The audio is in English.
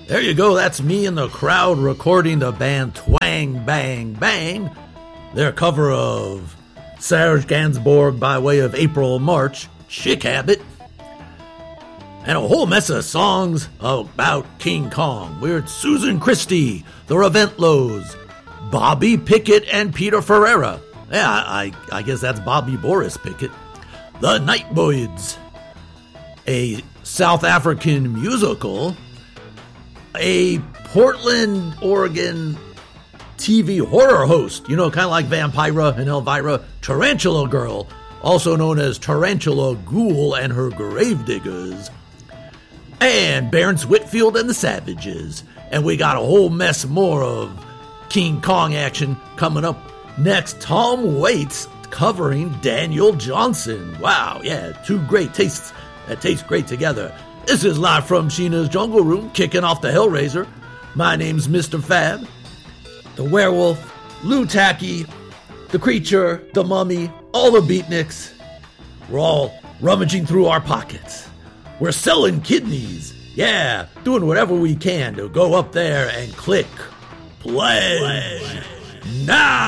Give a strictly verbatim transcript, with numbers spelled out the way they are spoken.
There you go, that's me in the crowd recording the band Twang Bang Bang. Their cover of Serge Gainsbourg by way of April March, Chick Habit. And a whole mess of songs about King Kong. We're Susan Christie, the Reventlows, Bobby Pickett and Peter Ferreira. Yeah, I, I guess that's Bobby Boris Pickett. The Nightboys, a South African musical, a Portland, Oregon T V horror host, you know, kind of like Vampira and Elvira, Tarantula Girl, also known as Tarantula Ghoul and her Gravediggers, and Barence Whitfield and the Savages. And we got a whole mess more of King Kong action coming up next. Tom Waits covering Daniel Johnson. Wow, yeah, two great tastes that taste great together. This is live from Sheena's Jungle Room, kicking off the Hellraiser. My name's Mister Fab. The werewolf, Lou Tacky, the creature, the mummy, all the beatniks. We're all rummaging through our pockets. We're selling kidneys. Yeah, doing whatever we can to go up there and click play, play. now.